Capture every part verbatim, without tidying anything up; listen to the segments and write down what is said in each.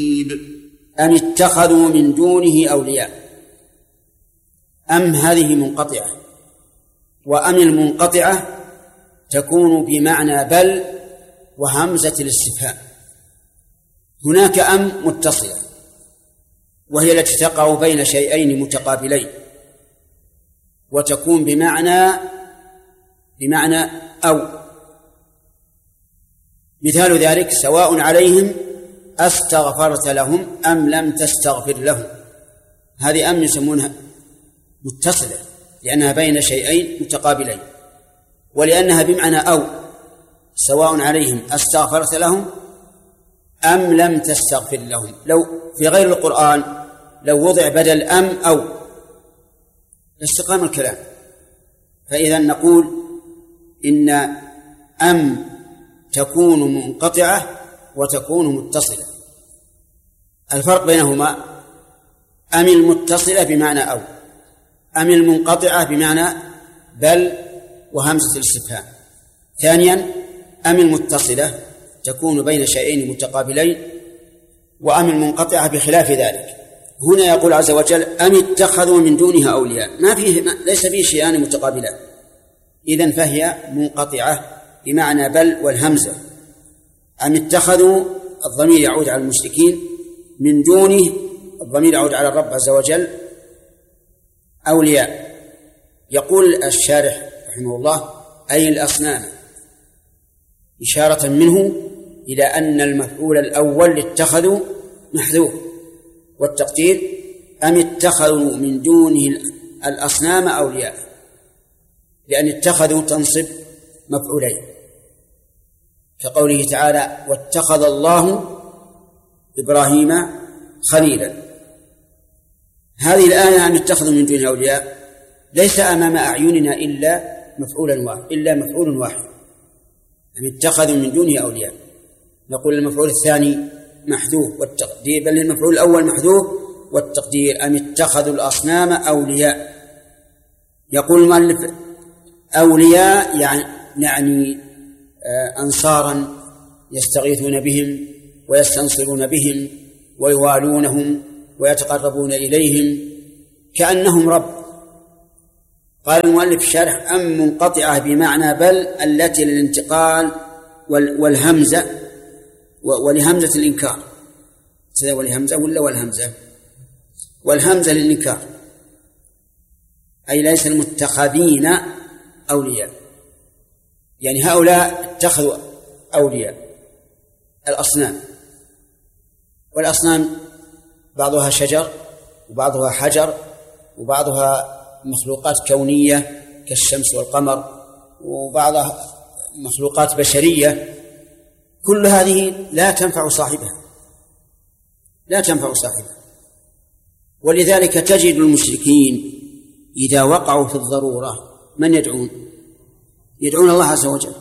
أم اتخذوا من دونه أولياء. أم هذه منقطعة، وأم المنقطعة تكون بمعنى بل وهمزة الاستفهام. هناك أم متصلة وهي التي تقع بين شيئين متقابلين وتكون بمعنى بمعنى أو. مثال ذلك سواء عليهم أستغفرت لهم أم لم تستغفر لهم. هذه أم يسمونها متصلة لأنها بين شيئين متقابلين، ولأنها بمعنى أو. سواء عليهم أستغفرت لهم أم لم تستغفر لهم. لو في غير القرآن لو وضع بدل أم أو لاستقام الكلام. فإذا نقول إن أم تكون منقطعة وتكون متصلة. الفرق بينهما أم المتصلة بمعنى أو، أم المنقطعة بمعنى بل وهمزة الاستفهام. ثانيا أم المتصلة تكون بين شيئين متقابلين، وأم المنقطعة بخلاف ذلك. هنا يقول عز وجل أم اتخذوا من دونها أولياء، ما فيه ما ليس فيه شيئان متقابلان، إذن فهي منقطعة بمعنى بل والهمزة. أم اتخذوا الضمير يعود على المشركين، من دونه الضمير يعود على الرب عز وجل أولياء. يقول الشارح رحمه الله أي الأصنام، إشارة منه إلى أن المفعول الأول اتخذوا محذوف، والتقدير أم اتخذوا من دونه الأصنام أولياء، لأن اتخذوا تنصب مفعولين، كقوله تعالى واتخذ الله إبراهيم خليلا. هذه الآية أم اتخذوا من دونه أولياء ليس أمام أعيننا إلا مفعولا واحد إلا مفعول واحد أم اتخذوا من دونه أولياء. نقول المفعول الثاني محذوف والتقدير، بل المفعول الأول محذوف والتقدير أم اتخذوا الأصنام أولياء. يقول المؤلف أولياء يعني, يعني أنصارا يستغيثون بهم ويستنصرون بهم ويوالونهم ويتقربون إليهم كأنهم رب. قال المؤلف الشارح أم منقطعة بمعنى بل التي للانتقال والهمزة ولهمزة الإنكار، ولهمزة ولا والهمزة والهمزة للإنكار، أي ليس المتخذين أولياء، يعني هؤلاء اتخذوا أولياء الأصنام. والأصنام بعضها شجر وبعضها حجر وبعضها مخلوقات كونية كالشمس والقمر وبعضها مخلوقات بشرية، كل هذه لا تنفع صاحبها لا تنفع صاحبها ولذلك تجد المشركين إذا وقعوا في الضرورة من يدعون؟ يدعون الله عز وجل.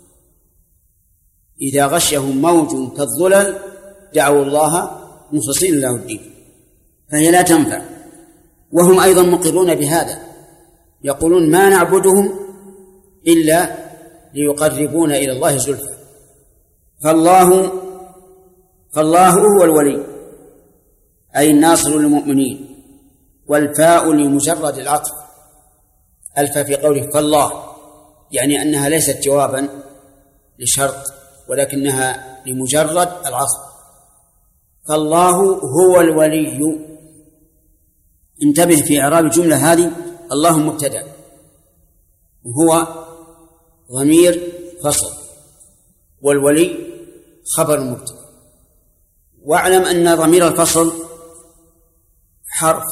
إذا غشهم موج كالظلل دعوا الله مخلصين له الدين، فهي لا تنفع. وهم أيضا مقرون بهذا، يقولون ما نعبدهم إلا ليقربونا إلى الله زلفى. فالله فالله هو الولي أي الناصر للمؤمنين، والفاء لمجرد العطف، الفاء في قوله فالله يعني أنها ليست جوابا لشرط ولكنها لمجرد العطف. فالله هو الولي. انتبه في إعراب الجملة هذه، الله مبتدأ وهو ضمير فصل والولي خبر مبتدأ، واعلم أن ضمير الفصل حرف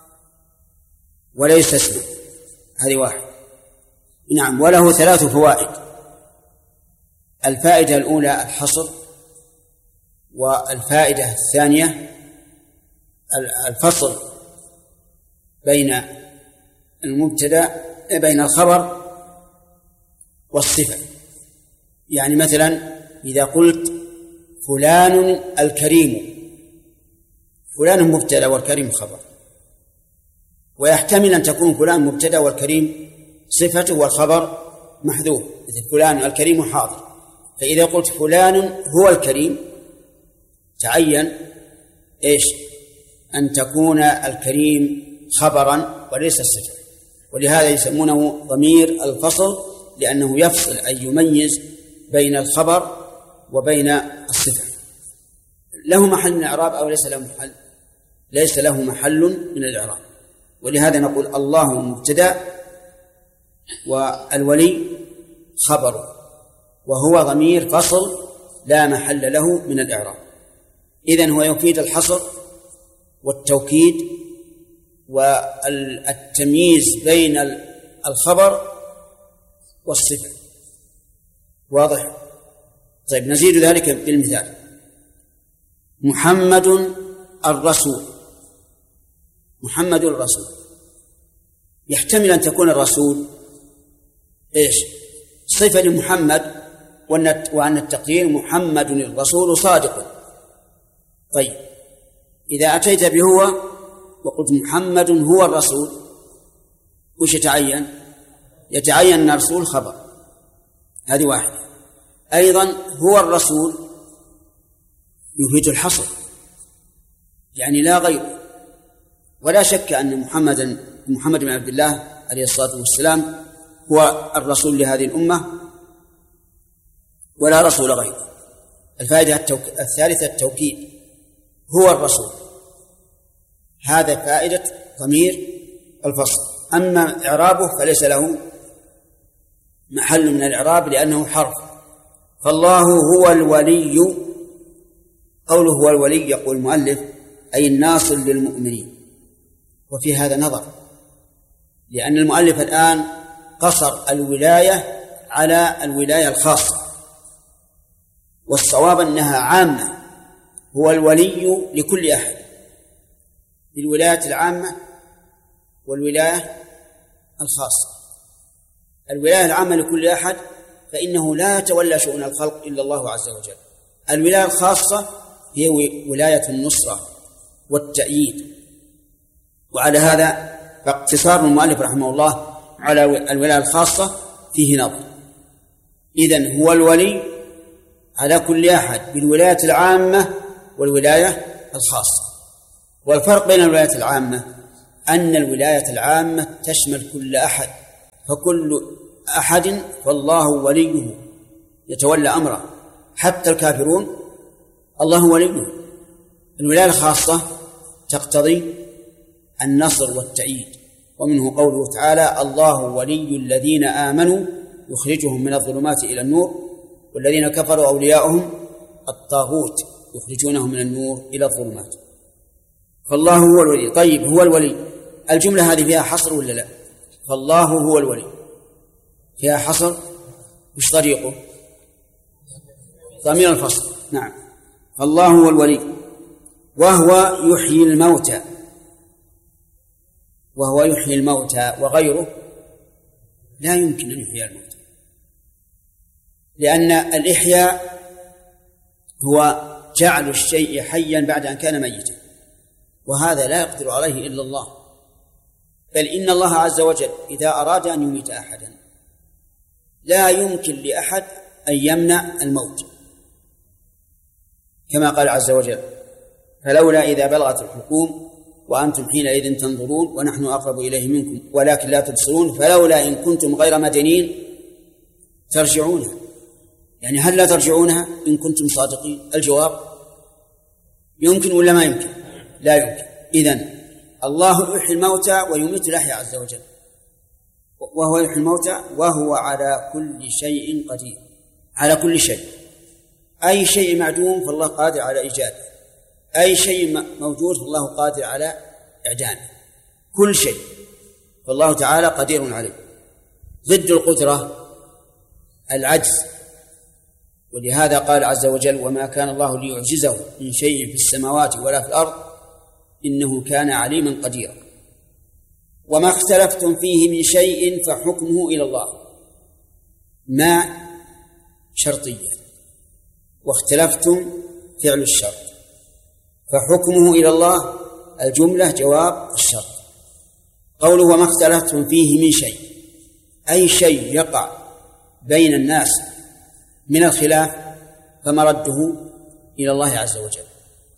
وليس اسم، هذه واحد. نعم، وله ثلاث فوائد. الفائدة الأولى الحصر، والفائدة الثانية الفصل بين المبتدأ بين الخبر والصفة. يعني مثلا إذا قلت فلان الكريم، فلان مبتدأ والكريم خبر، ويحتمل أن تكون فلان مبتدأ والكريم صفته والخبر محذوف، مثل فلان الكريم حاضر. فإذا قلت فلان هو الكريم تعين إيش؟ أن تكون الكريم خبرا وليس الصفة، ولهذا يسمونه ضمير الفصل، لأنه يفصل أي يميز بين الخبر وبين الصفة. له محل من الإعراب أو ليس له محل؟ ليس له محل من الإعراب، ولهذا نقول الله مبتدأ والولي خبر، وهو ضمير فصل لا محل له من الإعراب. إذن هو يفيد الحصر والتوكيد والتمييز بين الخبر والصفة. واضح؟ طيب نزيد ذلك بالمثال: محمد الرسول. محمد الرسول يحتمل أن تكون الرسول إيش؟ صفة لمحمد، وأن التقدير محمد الرسول صادق. طيب إذا أتيت بهو وقلت محمد هو الرسول، وش يتعين؟ يتعين أن الرسول خبر، هذه واحدة. أيضا هو الرسول يفيد الحصر، يعني لا غير. ولا شك أن محمد محمد بن عبد الله عليه الصلاة والسلام هو الرسول لهذه الأمة ولا رسول غيره. الفائدة التوك... الثالثة التوكيد، هو الرسول، هذا فائدة ضمير الفصل. أما إعرابه فليس له محل من الإعراب لأنه حرف. فالله هو الولي. قوله هو الولي يقول المؤلف أي الناصر للمؤمنين، وفي هذا نظر، لأن المؤلف الآن قصر الولاية على الولاية الخاصة، والصواب أنها عامة. هو الولي لكل أحد، للولاية العامة والولاية الخاصة. الولاية العامة لكل أحد فإنه لا يتولى شؤون الخلق إلا الله عز وجل. الولاية الخاصة هي ولاية النصرة والتأييد. وعلى هذا فاقتصار المؤلف رحمه الله على الولاية الخاصة فيه نظر. إذن هو الولي على كل أحد بالولاية العامة والولاية الخاصة. والفرق بين الولاية العامة أن الولاية العامة تشمل كل أحد، فكل أحد فالله وليه يتولى أمره، حتى الكافرون الله وليه. الولاية الخاصة تقتضي النصر والتأييد، ومنه قوله تعالى: الله ولي الذين آمنوا يخرجهم من الظلمات إلى النور والذين كفروا أولياؤهم الطاغوت يخرجونهم من النور إلى الظلمات. فالله هو الولي. طيب هو الولي، الجملة هذه فيها حصر ولا لا؟ فالله هو الولي فيها حصر، مش طريقه ضمير الفصل. نعم، فالله هو الولي وهو يحيي الموتى. وهو يحيي الموتى وغيره لا يمكن أن يحيي الموتى، لأن الإحياء هو جعل الشيء حيا بعد أن كان ميتا، وهذا لا يقدر عليه إلا الله. بل إن الله عز وجل إذا أراد أن يميت أحدا لا يمكن لأحد أن يمنع الموت، كما قال عز وجل: فلولا إذا بلغت الحلقوم وأنتم حينئذ تنظرون ونحن أقرب إليه منكم ولكن لا تبصرون فلولا إن كنتم غير مدينين ترجعونها. يعني هل لا ترجعونها إن كنتم صادقين؟ الجواب يمكن ولا ما يمكن؟ لا يمكن. إذن الله يحيي الموتى ويميت الأحياء عز وجل، وهو يحيي الموتى وهو على كل شيء قدير. على كل شيء، أي شيء معدوم فالله قادر على إيجاده، أي شيء موجود فالله قادر على إعدامه. كل شيء فالله تعالى قدير عليه. ضد القدرة العجز، ولهذا قال عز وجل: وما كان الله ليعجزه من شيء في السماوات ولا في الأرض إنه كان عليما قديرا. وما اختلفتم فيه من شيء فحكمه إلى الله. ما شرطية، واختلفتم فعل الشرط، فحكمه إلى الله الجملة جواب الشرط. قوله وما اختلفتم فيه من شيء، أي شيء يقع بين الناس من الخلاف فمرده إلى الله عز وجل،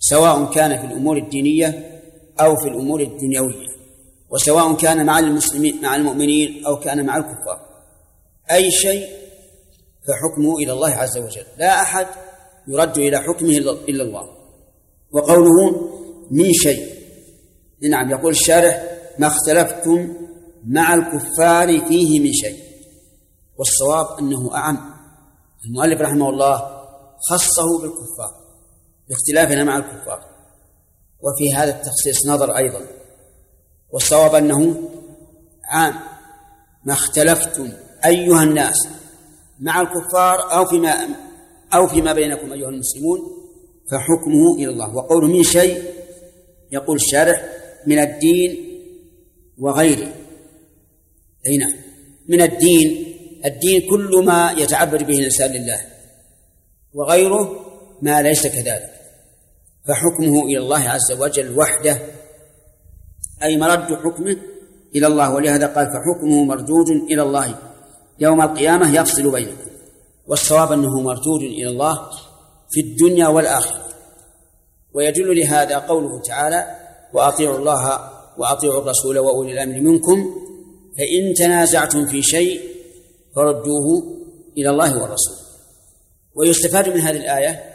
سواء كان في الأمور الدينية أو في الأمور الدنيوية، وسواء كان مع المسلمين مع المؤمنين أو كان مع الكفار، أي شيء فحكمه إلى الله عز وجل، لا أحد يرد إلى حكمه إلا الله. وقوله من شيء، نعم، يقول الشارح ما اختلفتم مع الكفار فيه من شيء، والصواب أنه أعم. المؤلف رحمه الله خصه بالكفار باختلافنا مع الكفار، وفي هذا التخصيص نظر أيضا، والصواب أنه عام. ما اختلفتم أيها الناس مع الكفار أو فيما أو فيما بينكم أيها المسلمون فحكمه إلى الله. وقول من شيء يقول الشارح من الدين وغيره. أي نعم، من الدين، الدين كل ما يتعبد به الإنسان لله، وغيره ما ليس كذلك، فحكمه إلى الله عز وجل وحده، أي مرد حكمه إلى الله. ولهذا قال فحكمه مردود إلى الله يوم القيامة يفصل بينكم. والصواب أنه مردود إلى الله في الدنيا والآخرة. ويدل لهذا قوله تعالى وأطيعوا الله وأطيعوا الرسول وأولي الأمر منكم فإن تنازعتم في شيء فردوه إلى الله والرسول. ويستفاد من هذه الآية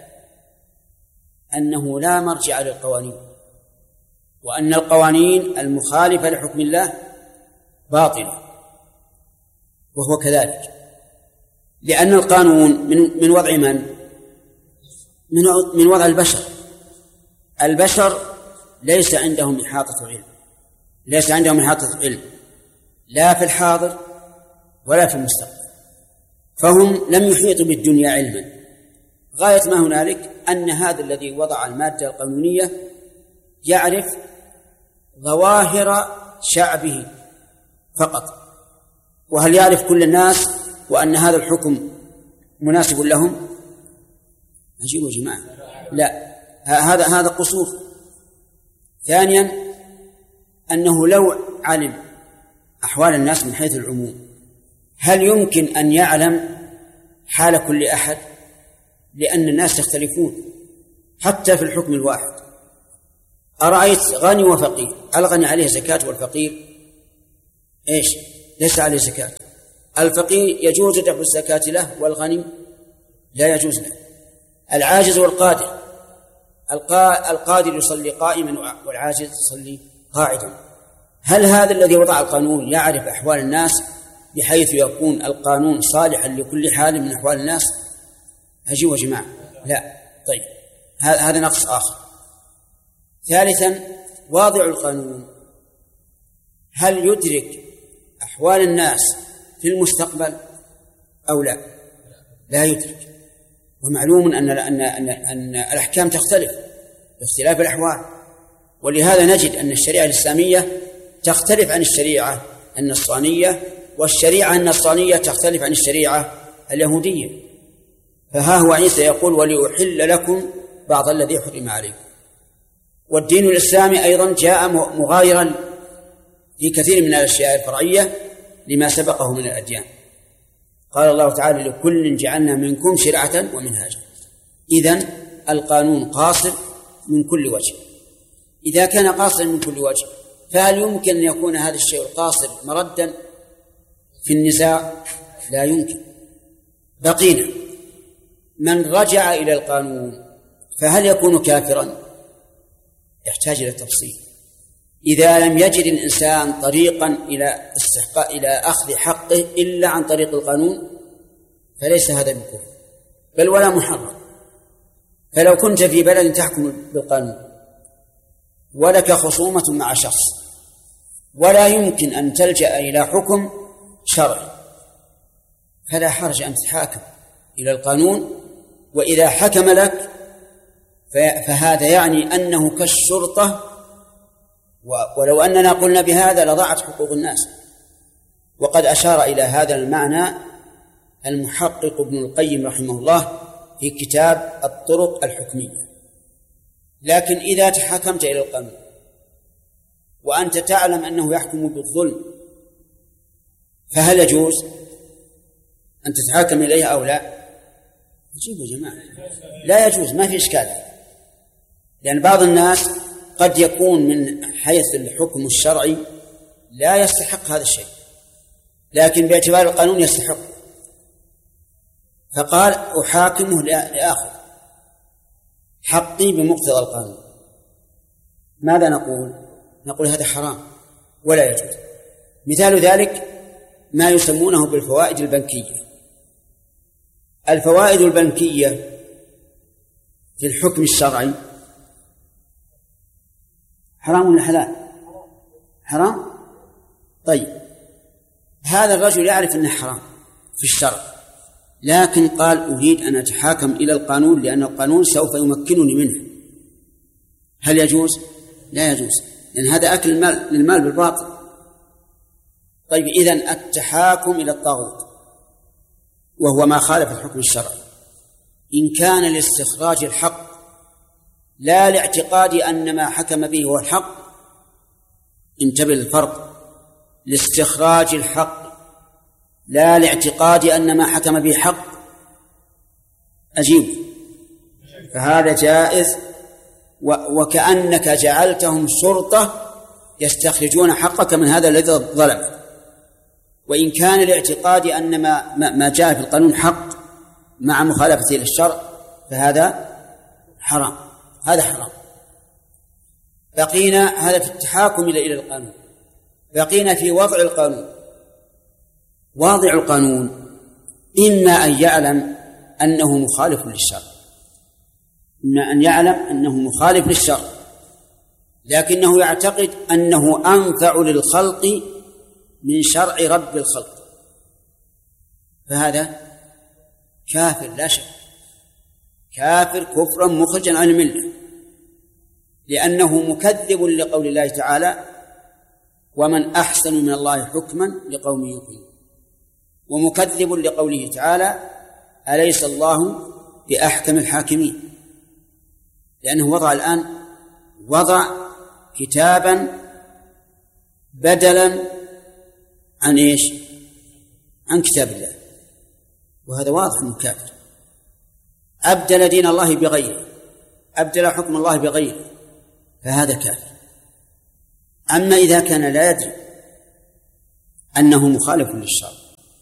أنه لا مرجع للقوانين، وأن القوانين المخالفة لحكم الله باطلة، وهو كذلك، لأن القانون من من وضع من؟ من وضع البشر. البشر ليس عندهم إحاطة علم، ليس عندهم إحاطة علم لا في الحاضر ولا في المستقبل، فهم لم يحيطوا بالدنيا علما. غاية ما هنالك أن هذا الذي وضع المادة القانونية يعرف ظواهر شعبه فقط، وهل يعرف كل الناس وأن هذا الحكم مناسب لهم؟ عجيب يا جماعة، لا، هذا هذا قصور. ثانيا أنه لو علم أحوال الناس من حيث العموم هل يمكن أن يعلم حال كل أحد؟ لأن الناس يختلفون حتى في الحكم الواحد. أرأيت غني وفقير، الغني عليه زكاة والفقير إيش؟ ليس عليه زكاة. الفقير يجوز دفع الزكاة له والغني لا يجوز له. العاجز والقادر، القادر يصلي قائما والعاجز يصلي قاعدا. هل هذا الذي وضع القانون يعرف أحوال الناس بحيث يكون القانون صالحا لكل حال من أحوال الناس؟ هجوا يا جماعة، لا. طيب، هذا نقص آخر. ثالثا واضع القانون هل يدرك أحوال الناس في المستقبل أو لا؟ لا يدرك. ومعلوم أن أن أن, أن الأحكام تختلف باختلاف الأحوال، ولهذا نجد أن الشريعة الإسلامية تختلف عن الشريعة النصرانية، والشريعة النصرانية تختلف عن الشريعة اليهودية. فها هو عيسى يقول ولأحل لكم بعض الذي حرم عليكم. والدين الإسلامي أيضا جاء مغايرا في كثير من الأشياء الفرعية لما سبقه من الأديان. قال الله تعالى لكل جعلنا منكم شرعة ومنهاجا. إذن القانون قاصر من كل وجه. إذا كان قاصرا من كل وجه فهل يمكن أن يكون هذا الشيء القاصر مردا في النزاع؟ لا يمكن. بقينا من رجع إلى القانون فهل يكون كافرا؟ يحتاج إلى التفصيل. إذا لم يجد الإنسان طريقا إلى استحقاق إلى أخذ حقه إلا عن طريق القانون فليس هذا بكفر بل ولا محرم. فلو كنت في بلد تحكم بالقانون ولك خصومة مع شخص ولا يمكن أن تلجأ إلى حكم شرعي فلا حرج أن تتحاكم إلى القانون، وإذا حكم لك فهذا يعني أنه كالشرطة، ولو أننا قلنا بهذا لضاعت حقوق الناس. وقد أشار إلى هذا المعنى المحقق ابن القيم رحمه الله في كتاب الطرق الحكمية. لكن إذا تحاكمت إلى القانون وأنت تعلم أنه يحكم بالظلم فهل يجوز أن تتحاكم إليه أو لا؟ جيبوا يا جماعة، لا يجوز، ما في إشكال. لأن بعض الناس قد يكون من حيث الحكم الشرعي لا يستحق هذا الشيء، لكن باعتبار القانون يستحق، فقال أحاكمه لآخر حقي بمقتضى القانون. ماذا نقول؟ نقول هذا حرام ولا يجوز. مثال ذلك ما يسمونه بالفوائد البنكية. الفوائد البنكية في الحكم الشرعي حرام ولا حلال؟ حرام. طيب هذا الرجل يعرف أنه حرام في الشرع، لكن قال أريد أن أتحاكم إلى القانون لأن القانون سوف يمكنني منه. هل يجوز؟ لا يجوز، لأن هذا أكل المال للمال بالباطل. طيب إذن التحاكم إلى الطاغوت وهو ما خالف الحكم الشرعي إن كان لاستخراج الحق لا لاعتقاد أن ما حكم به هو الحق، انتبه للفرق، لاستخراج الحق لا لاعتقاد أن ما حكم به حق، أجيب، فهذا جائز، وكأنك جعلتهم شرطة يستخرجون حقك من هذا الذي ظلمك. وإن كان لاعتقاد أن ما, ما جاء في القانون حق مع مخالفته للشرع فهذا حرام، هذا حرام. بقينا هذا في التحاكم إلى القانون، بقينا في وضع القانون. واضع القانون إما أن يعلم أنه مخالف للشرع، إما أن يعلم أنه مخالف للشرع لكنه يعتقد أنه أنفع للخلق من شرع رب الخلق، فهذا كافر لا شك، كافر كفرا مخرجا عن الملة، لأنه مكذب لقول الله تعالى ومن أحسن من الله حكما لقوم يوقنون، ومكذب لقوله تعالى أليس الله بأحكم الحاكمين، لأنه وضع الآن وضع كتابا بدلا عن إيش؟ عن كتاب الله، وهذا واضح أنه كافر. أبدل دين الله بغيره، أبدل حكم الله بغيره، فهذا كافر. أما إذا كان لا يدري أنه مخالف للشرع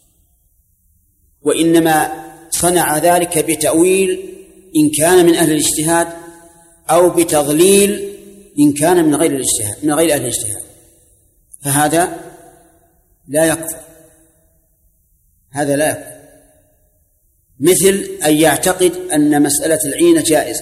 وإنما صنع ذلك بتأويل إن كان من أهل الاجتهاد أو بتضليل إن كان من غير الاجتهاد من غير أهل الاجتهاد، فهذا لا يكفر، هذا لا يكفر. مثل أن يعتقد أن مسألة العينة جائزة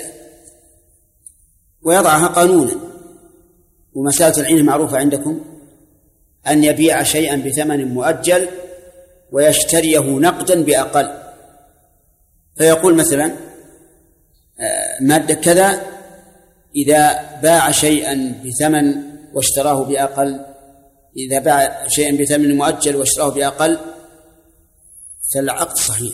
ويضعها قانونا، ومسألة العينة معروفة عندكم، أن يبيع شيئا بثمن مؤجل ويشتريه نقدا بأقل، فيقول مثلا مادة كذا إذا باع شيئا بثمن واشتراه بأقل، إذا باع شيئا بثمن مؤجل واشتراه بأقل فالعقد صحيح،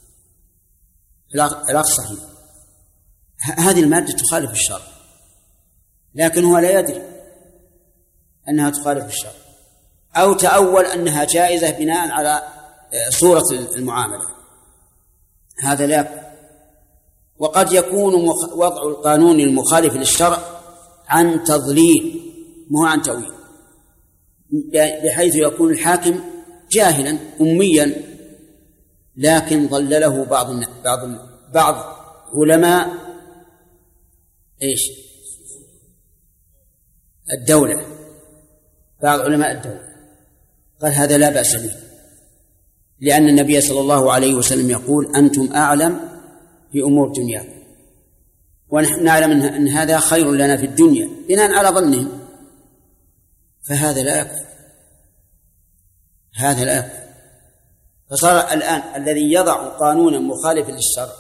العقد صحيح. هذه المادة تخالف الشرع لكن هو لا يدري أنها تخالف الشرع، أو تأول أنها جائزة بناء على صورة المعاملة، هذا لا يكون. وقد يكون وضع القانون المخالف للشرع عن تضليل مو عن تأويل، بحيث يكون الحاكم جاهلا أميا لكن ضلله بعض بعض بعض علماء ايش الدولة، بعض علماء الدولة قال هذا لا بأس به، لأن النبي صلى الله عليه وسلم يقول أنتم أعلم في أمور دنياكم، ونحن نعلم أن هذا خير لنا في الدنيا بناء على ظنهم، فهذا لا يكفر، هذا لا يكفر. فصار الآن الذي يضع قانونا مخالفا للشرع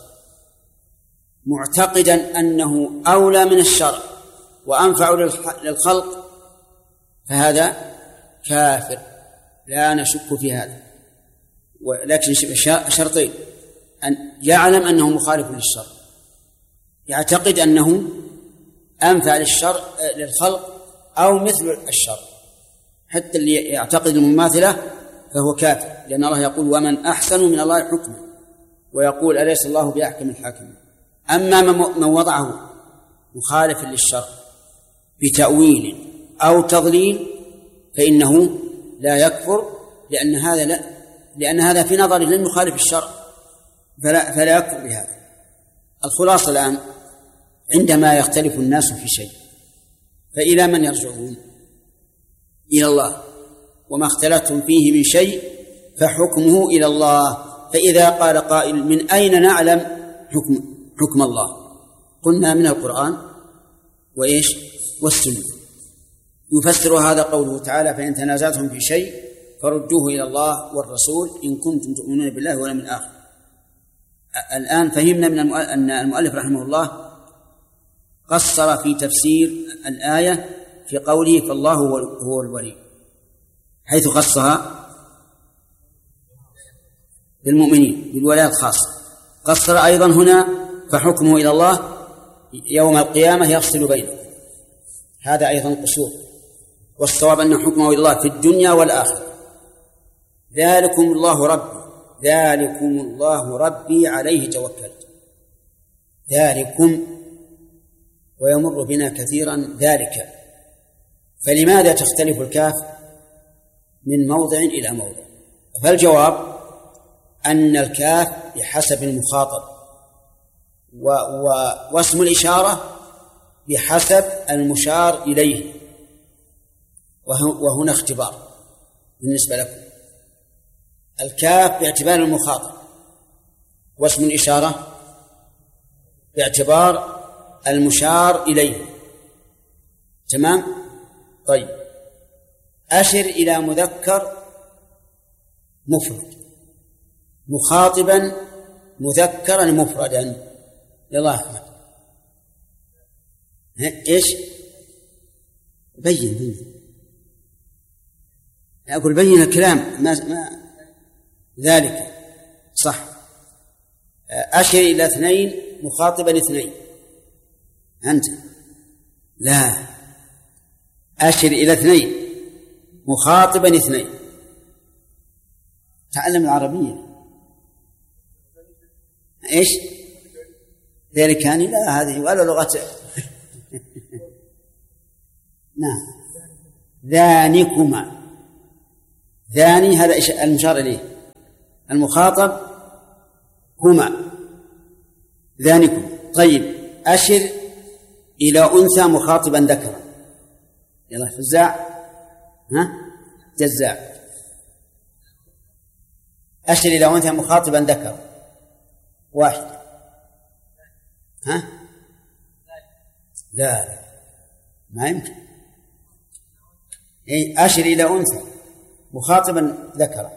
معتقدا أنه أولى من الشرع وأنفع للخلق، فهذا كافر لا نشك في هذا، ولكن شرطين: أن يعلم أنه مخالف للشرع، يعتقد أنه أنفع للشرع للخلق أو مثل الشرع، حتى اللي يعتقد المماثلة فهو كافر، لأن الله يقول ومن أحسن من الله حكما، ويقول أليس الله بأحكم الحاكمين. أما من وضعه مخالف للشرع بتأويل أو تضليل فإنه لا يكفر، لأن هذا لا لأن هذا في نظر لم يخالف الشرع، فلا, فلا يكفر بهذا. الخلاصة الآن عندما يختلف الناس في شيء فإلى من يرجعون؟ إلى الله، وما اختلفتم فيه من شيء فحكمه إلى الله. فإذا قال قائل من أين نعلم حكم, حكم الله؟ قلنا من القرآن وإيش والسنة. يفسر هذا قوله تعالى فإن تنازعتم في شيء فردوه إلى الله والرسول إن كنتم تؤمنون بالله واليوم الآخر. الآن فهمنا من أن المؤلف رحمه الله قصر في تفسير الآية في قوله فالله هو الولي، حيث خصها بالمؤمنين بالولاية الخاصة. قصر أيضا هنا فحكمه إلى الله يوم القيامة يفصل بينهم، هذا أيضا قصور، والصواب أن حكمه إلى الله في الدنيا والآخرة. ذلكم الله ربي ذلكم الله ربي عليه توكلت. ذلكم، ويمر بنا كثيرا ذلك، فلماذا تختلف الكاف من موضع إلى موضع؟ فالجواب أن الكاف بحسب المخاطب، و و واسم الإشارة بحسب المشار إليه، وهنا اختبار بالنسبة لكم. الكاف باعتبار المخاطب، واسم الإشارة باعتبار المشار إليه. تمام؟ طيب، أشر إلى مذكر مفرد مخاطبا مذكرا مفردا. يلا أحمد، إيش؟ بين بين أقول بين الكلام ما, ما ذلك صح. أشر إلى اثنين مخاطبا اثنين. أنت لا، أشر إلى اثنين مخاطبا اثنين. تعلم العربية. إيش ذلك؟ يعني لا، هذه ولا لغة. نعم، ذانكما. ذاني هذا المشار إليه، المخاطب هما ذانكم. طيب، أشر إلى أنثى مخاطبا ذكرا. يلا فزاع، ها جزاع. أشر إلى أنثى مخاطبا ذكرا واحد. ها لا، ما يمكن. أي أشر إلى أنثى مخاطبا ذكرا،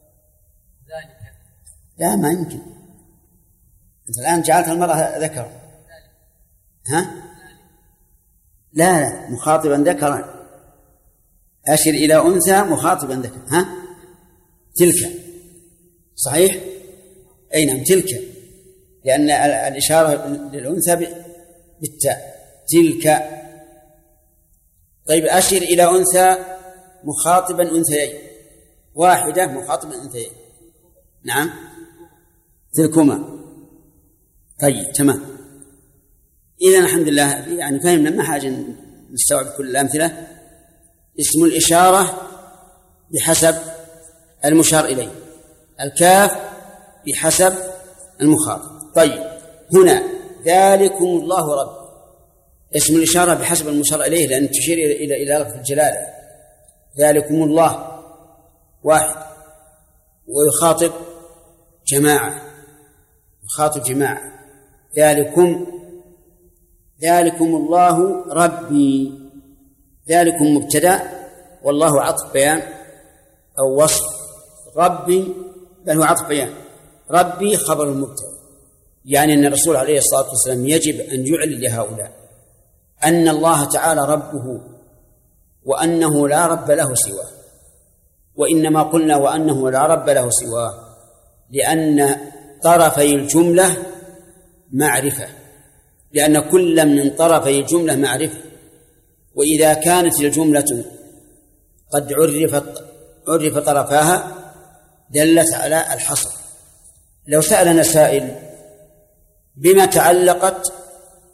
لا ما يمكن. أنت الآن جعلت المرأة ذكرا. ها لا لا، مخاطبا ذكرا. أشر إلى أنثى مخاطبا ذكرا. ها تلك صحيح. أي نعم تلك، لأن الإشارة للأنثى بالتاء تلك. طيب، أشر إلى أنثى مخاطبا أنثيين، واحدة مخاطبا أنثيين. نعم تلكما. طيب تمام. إذن الحمد لله يعني فهمنا، ما حاجة نستوعب كل الأمثلة. اسم الإشارة بحسب المشار إليه، الكاف بحسب المخاطب. طيب، هنا ذلكم الله رب، اسم الإشارة بحسب المشار إليه لأن تشير إلى إلى لفظ الجلالة. ذلكم الله واحد، ويخاطب جماعة، يخاطب جماعة. ذلكم ذلكم الله ربي. ذلكم مبتدأ والله عطف بيان أو وصف. ربي بل هو عطف بيان. ربي خبر المبتدأ، يعني أن الرسول عليه الصلاة والسلام يجب أن يعلن لهؤلاء أن الله تعالى ربه، وأنه لا رب له سواه. وإنما قلنا وأنه لا رب له سواه لأن طرفي الجملة معرفة، لأن كل من طرفي الجملة معرفة. وإذا كانت الجملة قد عرفت عرف طرفاها دلت على الحصر. لو سألنا سائل بما تعلقت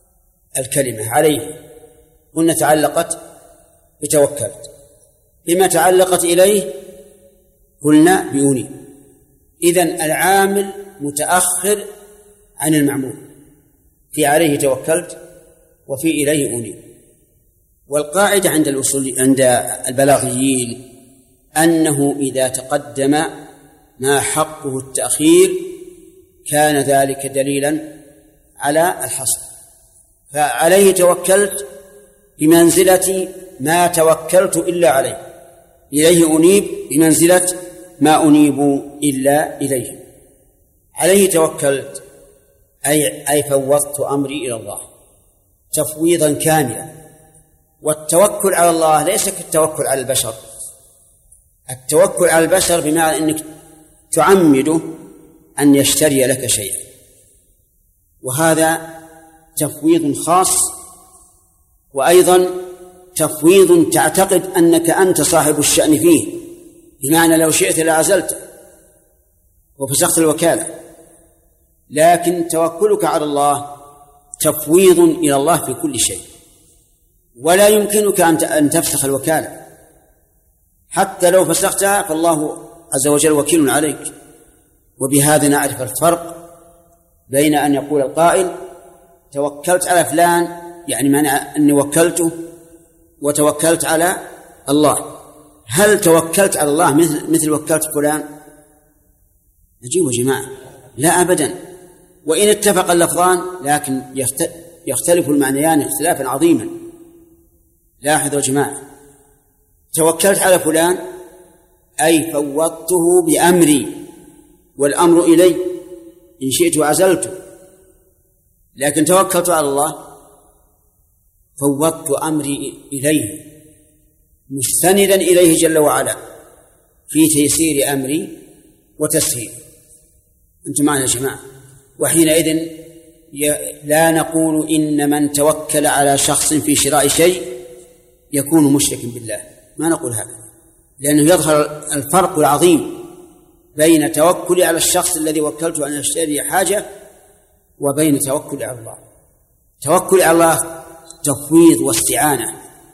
الكلمة عليه قلنا تعلقت بتوكلت، بما تعلقت إليه قلنا بأنيب. إذن العامل متأخر عن المعمول، في عليه توكلت وفي إليه أنيب. والقاعدة عند الأصول عند البلاغيين أنه إذا تقدم ما حقه التأخير كان ذلك دليلا على الحصر. فعليه توكلت بمنزلة ما توكلت إلا عليه، إليه أنيب بمنزلة ما أنيب إلا إليه. عليه توكلت أي, أي فوضت أمري إلى الله تفويضا كاملا. والتوكل على الله ليس كالتوكل على البشر. التوكل على البشر بمعنى أنك تعمده أن يشتري لك شيئا، وهذا تفويض خاص، وأيضا تفويض تعتقد أنك أنت صاحب الشأن فيه، بمعنى لو شئت لعزلت وفسخت الوكالة. لكن توكلك على الله تفويض إلى الله في كل شيء، ولا يمكنك أن تفسخ الوكالة. حتى لو فسختها فالله عز وجل وكيل عليك. وبهذا نعرف الفرق بين أن يقول القائل توكلت على فلان، يعني معنى أني وكلته، وتوكلت على الله. هل توكلت على الله مثل, مثل وكلت فلان؟ نجيب يا جماعة لا أبدا. وإن اتفق اللفظان لكن يختلف المعنيان اختلافا عظيما. لاحظوا يا جماعة، توكلت على فلان أي فوضته بأمري، والأمر إلي، إن شئت عزلته. لكن توكلت على الله فوضت أمري إليه مستندا إليه جل وعلا في تيسير أمري وتسهيل. أنتم معنا يا جماعة؟ وحينئذ لا نقول إن من توكل على شخص في شراء شيء يكون مشركا بالله، ما نقول هذا، لأنه يظهر الفرق العظيم بين توكلي على الشخص الذي وكلته أن يشتري حاجة وبين توكلي على الله. توكلي على الله تفويض واستعانة،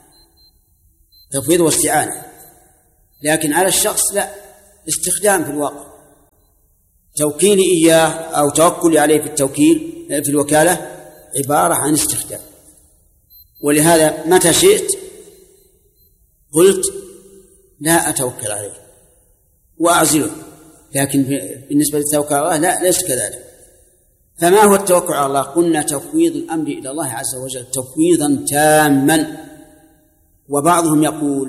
تفويض واستعانة، لكن على الشخص لا، استخدام في الواقع. توكيلي إياه أو توكلي عليه في التوكيل في الوكالة عبارة عن استخدام. ولهذا متى شئت قلت لا أتوكل عليه وأعزله، لكن بالنسبة للتوكل على الله لا، ليس كذلك. فما هو التوكل على الله؟ قلنا تفويض الأمر إلى الله عز وجل تفويضا تاما. وبعضهم يقول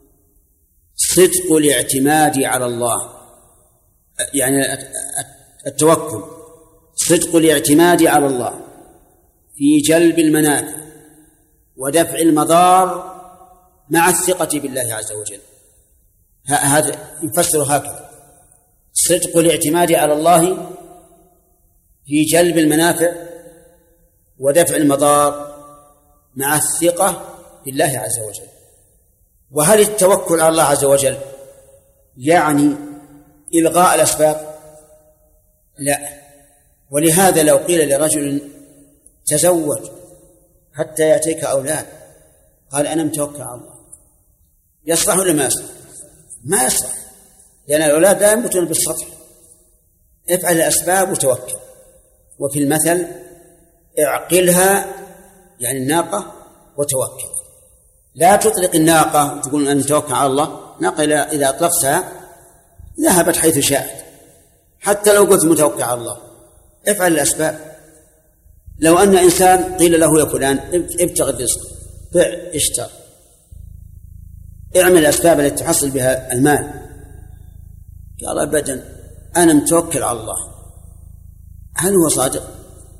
صدق الاعتماد على الله، يعني التوكل صدق الاعتماد على الله في جلب المنافع ودفع المضار مع الثقة بالله عز وجل. هذا يفسر هكذا: صدق الاعتماد على الله في جلب المنافع ودفع المضار مع الثقة بالله عز وجل. وهل التوكل على الله عز وجل يعني إلغاء الأسباب؟ لا. ولهذا لو قيل لرجل تزوج حتى يأتيك أولاد، قال أنا متوكل على الله، يصلح ولا ما يصلح؟ ما يصلح، لأن الأولاد لا ينبتون بالسطح. افعل الأسباب وتوكل. وفي المثل اعقلها، يعني الناقة، وتوكل. لا تطلق الناقة وتقول أن توكل على الله. ناقة إذا أطلقتها ذهبت حيث شاءت، حتى لو قلت متوكل على الله. افعل الأسباب. لو أن إنسان قيل له يا فلان ابتغ الرزق، بع اشتر، اعمل الأسباب التي تحصل بها المال، قال أبدا أنا متوكل على الله، هل هو صادق؟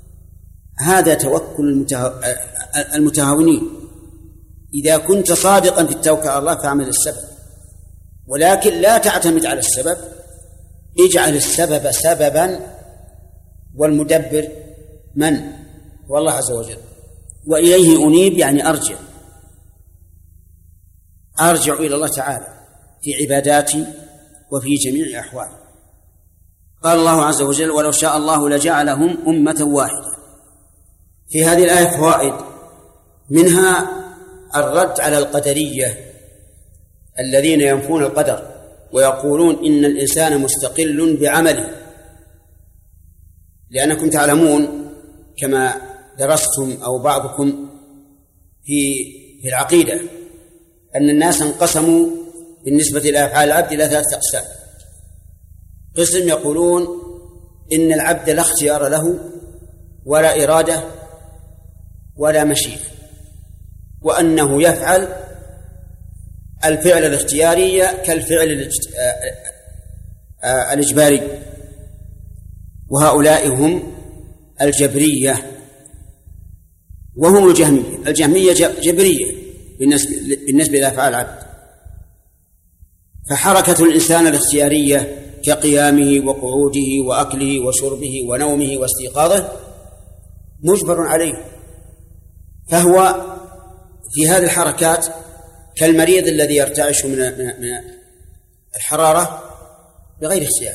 هذا توكل المتهاونين. إذا كنت صادقا في التوكل على الله فاعمل السبب، ولكن لا تعتمد على السبب، اجعل السبب سببا والمدبر من؟ والله عز وجل. وإليه أنيب، يعني أرجع أرجع إلى الله تعالى في عباداتي وفي جميع أحوالي. قال الله عز وجل: ولو شاء الله لجعلهم أمة واحدة. في هذه الآية فوائد منها الرد على القدرية الذين ينفون القدر ويقولون إن الإنسان مستقل بعمله، لأنكم تعلمون كما درستم أو بعضكم في في العقيدة أن الناس انقسموا بالنسبة إلى أفعال العبد إلى ثلاثة أقسام. قسم يقولون إن العبد لا اختيار له ولا إرادة ولا مشيئة، وأنه يفعل الفعل الاختياري كالفعل الإجباري، وهؤلاء هم الجبرية وهم الجهمية. الجهمية جبرية بالنسبة إلى أفعال العبد، فحركة الإنسان الاختيارية كقيامه وقعوده وأكله وشربه ونومه واستيقاظه مجبر عليه، فهو في هذه الحركات كالمريض الذي يرتعش من الحرارة بغير اختيار.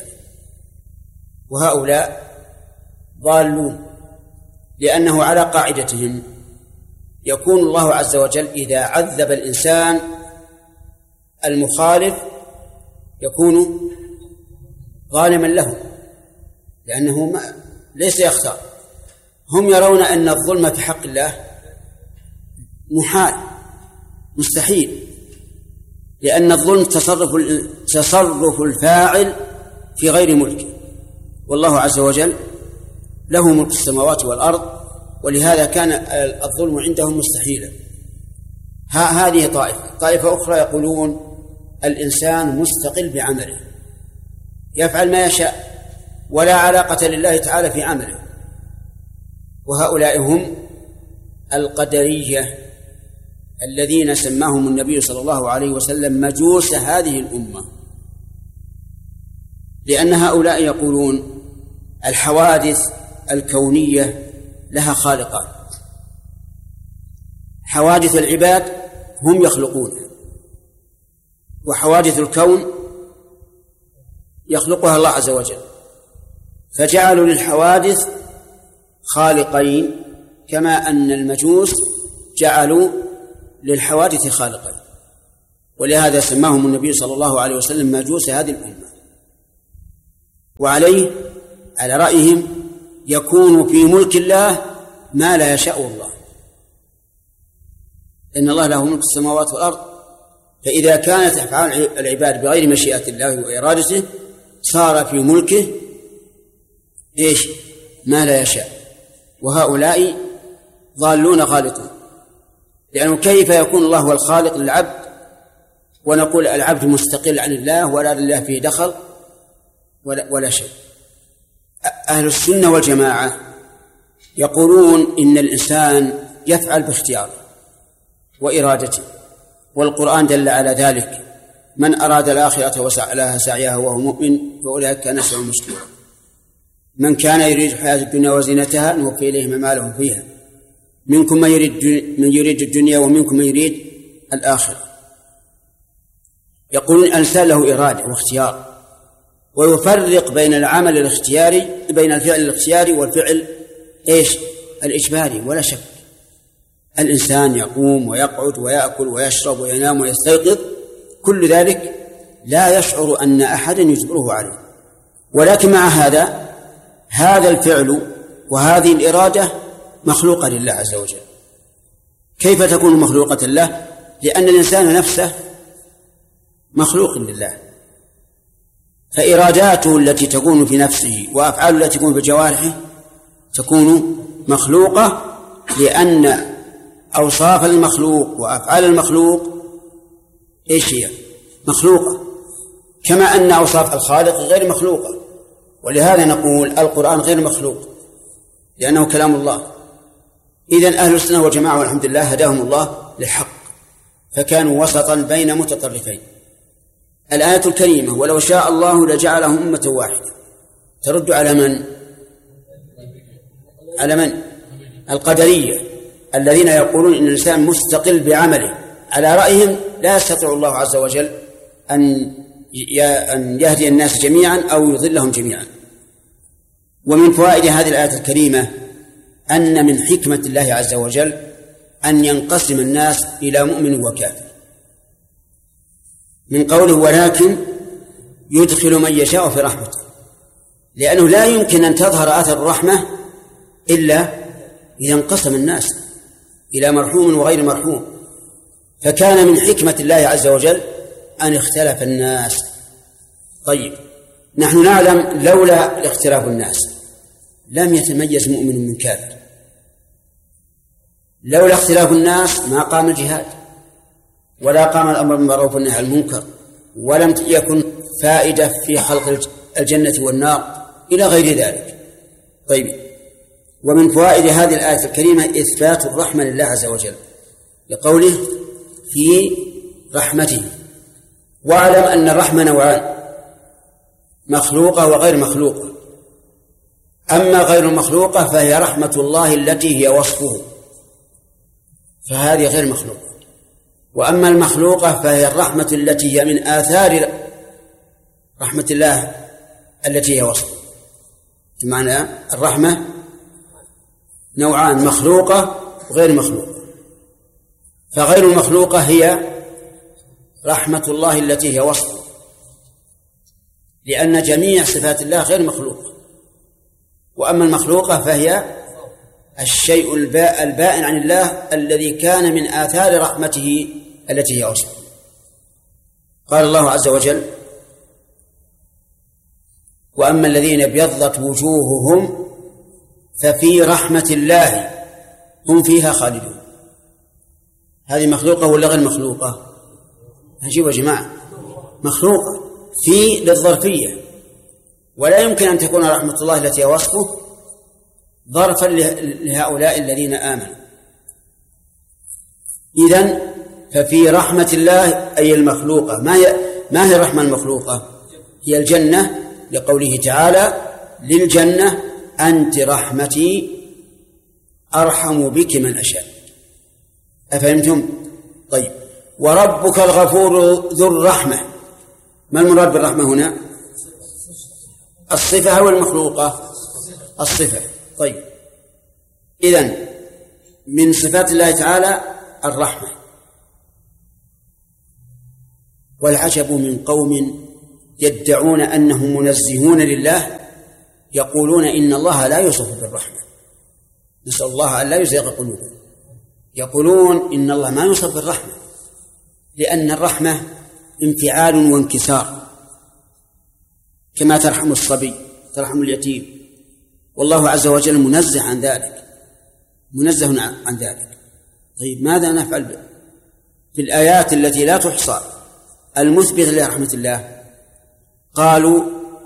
وهؤلاء ضالون، لأنه على قاعدتهم يكون الله عز وجل إذا عذب الإنسان المخالف يكون ظالما له، لأنه ما ليس يختار. هم يرون أن الظلم في حق الله محال مستحيل، لأن الظلم تصرف تصرف الفاعل في غير ملكه، والله عز وجل له ملك السماوات والأرض، ولهذا كان الظلم عندهم مستحيلا. هذه طائفة. طائفة أخرى يقولون الإنسان مستقل بعمله، يفعل ما يشاء ولا علاقة لله تعالى في عمله، وهؤلاء هم القدرية الذين سماهم النبي صلى الله عليه وسلم مجوس هذه الأمة، لأن هؤلاء يقولون الحوادث الكونية لها خالقان، حوادث العباد هم يخلقونها، وحوادث الكون يخلقها الله عز وجل، فجعلوا للحوادث خالقين كما أن المجوس جعلوا للحوادث خالقين، ولهذا سماهم النبي صلى الله عليه وسلم مجوس هذه الأمة. وعليه على رأيهم يكون في ملك الله ما لا يشاء الله، إن الله له ملك السماوات والأرض، فإذا كانت أفعال العباد بغير مشيئة الله وإرادته صار في ملكه إيش ما لا يشاء. وهؤلاء ضالون غالطون، لأنه كيف يكون الله هو الخالق للعبد ونقول العبد مستقل عن الله ولا لله فيه دخل ولا, ولا شيء. أهل السنة والجماعة يقولون إن الإنسان يفعل باختياره وإرادته، والقرآن دل على ذلك: من أراد الآخرة وسعى لها سعيها وهو مؤمن فأولئك كان سعيهم مشكورا. من كان يريد الحياة الدنيا وزينتها نوفي إليهم أعمالهم فيها، منكم من يريد من يريد الدنيا ومنكم من يريد الآخرة. يقولون الإنسان له إرادة واختيار، ويفرق بين العمل الاختياري بين الفعل الاختياري والفعل إيش الإجباري. ولا شك الإنسان يقوم ويقعد ويأكل ويشرب وينام ويستيقظ، كل ذلك لا يشعر أن أحدا يجبره عليه، ولكن مع هذا هذا الفعل وهذه الإرادة مخلوقة لله عز وجل. كيف تكون مخلوقة لله؟ لأن الإنسان نفسه مخلوق لله، فإراداته التي تكون في نفسه وأفعاله التي تكون في جوارحه تكون مخلوقة، لأن أوصاف المخلوق وأفعال المخلوق إيش هي؟ مخلوقة، كما أن أوصاف الخالق غير مخلوقة. ولهذا نقول القرآن غير مخلوق لأنه كلام الله. إذن أهل السنة والجماعة والحمد لله هداهم الله للحق، فكانوا وسطا بين متطرفين. الآية الكريمة: ولو شاء الله لجعلهم أمة واحدة، ترد على من؟ على من؟ القدرية الذين يقولون إن الإنسان مستقل بعمله. على رأيهم لا يستطيع الله عز وجل أن يهدي الناس جميعا أو يضلهم جميعا. ومن فوائد هذه الآية الكريمة أن من حكمة الله عز وجل أن ينقسم الناس إلى مؤمن وكافر، من قوله ولكن يدخل من يشاء في رحمته، لأنه لا يمكن أن تظهر آثار الرحمة إلا إذا انقسم الناس إلى مرحوم وغير مرحوم. فكان من حكمة الله عز وجل أن اختلف الناس. طيب، نحن نعلم لولا اختلاف الناس لم يتميز مؤمن من كافر، لولا اختلاف الناس ما قام الجهاد ولا قام الأمر بالمعروف والنهي عن المنكر، ولم يكن فائدة في خلق الجنة والنار إلى غير ذلك. طيب، ومن فوائد هذه الآية الكريمة إثبات الرحمة لله عز وجل لقوله في رحمته. واعلم أن الرحمة نوعان، مخلوقة وغير مخلوقة. أما غير المخلوقة فهي رحمة الله التي هي وصفه، فهذه غير مخلوقة. وأما المخلوقة فهي الرحمة التي هي من آثار رحمة الله التي هي وصفه. بمعنى الرحمة نوعان، مخلوقة وغير مخلوقة. فغير المخلوقة هي رحمة الله التي هي وصفه، لأن جميع صفات الله غير مخلوقة. وأما المخلوقة فهي الشيء البائن عن الله الذي كان من آثار رحمته التي هي وصفه. قال الله عز وجل وأما الذين ابيضت وجوههم ففي رحمة الله هم فيها خالدون. هذه مخلوقة ولا غير مخلوقة؟ هجيب يا جماعة، مخلوقة في للظرفية، ولا يمكن أن تكون رحمة الله التي هي وصفه ظرفا لهؤلاء الذين آمنوا. إذن ففي رحمة الله أي المخلوقة. ما هي ما هي الرحمة المخلوقة؟ هي الجنة، لقوله تعالى للجنة أنت رحمتي أرحم بك من أشاء. أفهمتم؟ طيب، وربك الغفور ذو الرحمة. ما المراد بالرحمة هنا؟ الصفة أو المخلوقة؟ الصفة. طيب، إذن من صفات الله تعالى الرحمة. والعجب من قوم يدعون أنهم منزهون لله يقولون إن الله لا يوصف بالرحمة. نسأل الله أن لا يزيغ قلوبهم. يقولون إن الله ما يوصف بالرحمة، لأن الرحمة انفعال وانكسار، كما ترحم الصبي ترحم اليتيم، والله عز وجل منزه عن ذلك، منزه عن ذلك. طيب، ماذا نفعل في الآيات التي لا تحصى المثبتة لرحمة الله؟ قالوا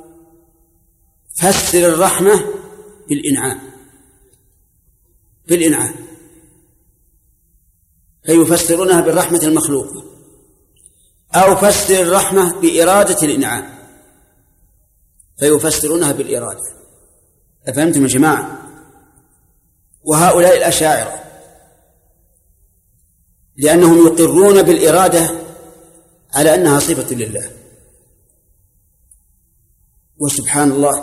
فسر الرحمة بالإنعام، بالإنعام، فيفسرونها بالرحمة المخلوقة، أو فسر الرحمة بإرادة الإنعام فيفسرونها بالإرادة. أفهمتم يا جماعة؟ وهؤلاء الأشاعرة لأنهم يقرون بالإرادة على أنها صفة لله، وسبحان الله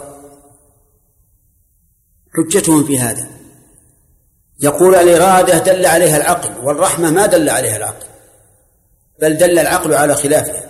حجتهم في هذا. يقول الإرادة دل عليها العقل، والرحمة ما دل عليها العقل، بل دل العقل على خلافها.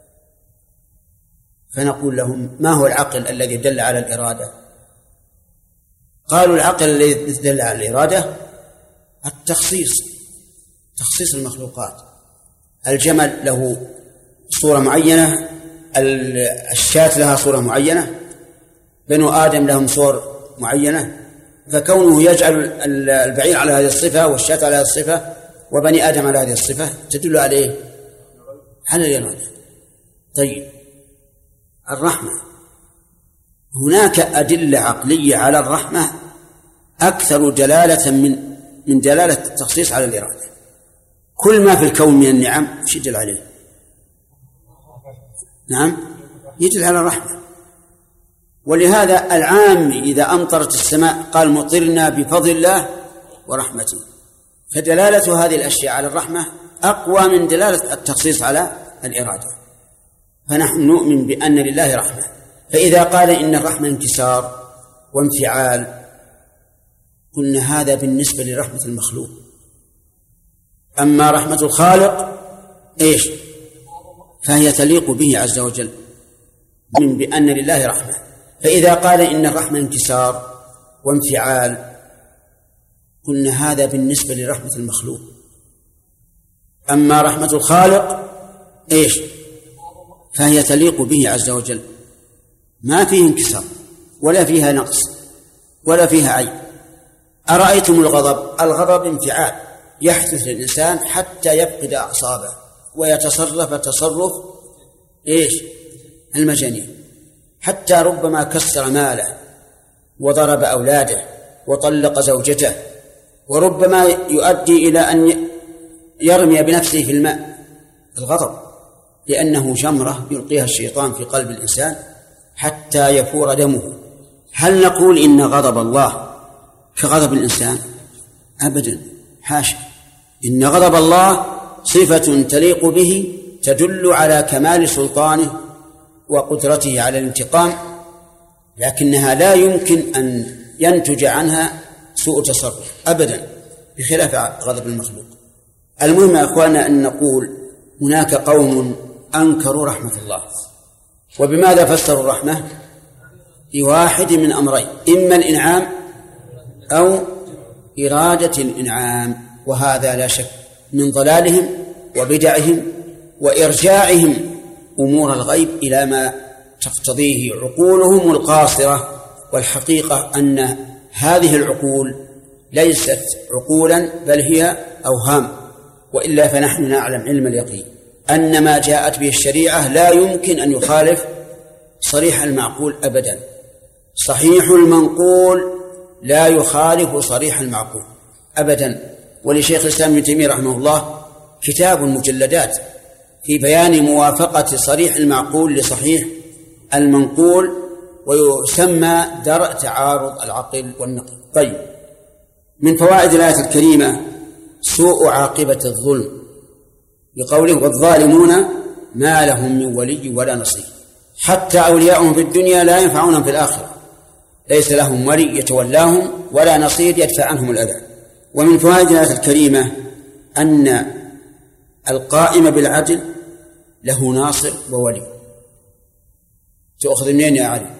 فنقول لهم ما هو العقل الذي دل على الإرادة؟ قالوا العقل الذي دل على الإرادة التخصيص، تخصيص المخلوقات. الجمل له صورة معينة، الشاة لها صورة معينة، بنو آدم لهم صور معينة، فكونه يجعل البعير على هذه الصفة والشاة على هذه الصفة وبني آدم على هذه الصفة تدل عليه على الإرادة. طيب، الرحمة هناك أدلة عقلية على الرحمة أكثر دلالة من من دلالة التخصيص على الإرادة. كل ما في الكون من النعم ايش يدل عليه؟ نعم، يدل على الرحمة. ولهذا العام إذا أمطرت السماء قال مطرنا بفضل الله ورحمته. فدلالة هذه الأشياء على الرحمة أقوى من دلالة التخصيص على الإرادة. فنحن نؤمن بأن لله رحمة. فإذا قال إن الرحمة انكسار وانفعال قلنا هذا بالنسبة لرحمة المخلوق، أما رحمة الخالق إيش؟ فهي تليق به عز وجل من بأن لله رحمة. فإذا قال إن الرحمة انكسار وانفعال قلنا هذا بالنسبة لرحمة المخلوق. أما رحمة الخالق إيش؟ فهي تليق به عز وجل، ما فيه انكسار ولا فيها نقص ولا فيها عيب. أرأيتم الغضب؟ الغضب انفعال يحدث للإنسان حتى يفقد أعصابه ويتصرف تصرف إيش؟ المجانين، حتى ربما كسر ماله وضرب أولاده وطلق زوجته، وربما يؤدي إلى أن يرمي بنفسه في الماء. الغضب لأنه جمرة يلقيها الشيطان في قلب الإنسان حتى يفور دمه. هل نقول إن غضب الله كغضب الإنسان؟ أبدا، حاشا. إن غضب الله صفة تليق به تدل على كمال سلطانه وقدرته على الانتقام، لكنها لا يمكن أن ينتج عنها سوء تصرف أبدا، بخلاف غضب المخلوق. المهم يا أخوانا أن نقول هناك قوم أنكروا رحمة الله. وبماذا فسروا الرحمة؟ بواحد من أمرين، إما الإنعام أو إرادة الإنعام، وهذا لا شك من ضلالهم وبدعهم وإرجاعهم أمور الغيب إلى ما تقتضيه عقولهم القاصرة. والحقيقة أن هذه العقول ليست عقولا بل هي أوهام، وإلا فنحن نعلم علم اليقين أن ما جاءت به الشريعة لا يمكن أن يخالف صريح المعقول أبدا. صحيح المنقول لا يخالف صريح المعقول أبدا. ولشيخ الإسلام ابن تيمية رحمه الله كتاب مجلدات في بيان موافقة صريح المعقول لصحيح المنقول، ويسمى درء تعارض العقل والنقل. طيب، من فوائد الآية الكريمة سوء عاقبة الظلم بقوله والظالمون ما لهم من ولي ولا نصير. حتى أولياءهم في الدنيا لا ينفعونهم في الآخرة، ليس لهم ولي يتولاهم ولا نصير يدفع عنهم الأذى. ومن فوائد الآية الكريمة أن القائم بالعدل له ناصر وولي. تأخذ منين يا علي؟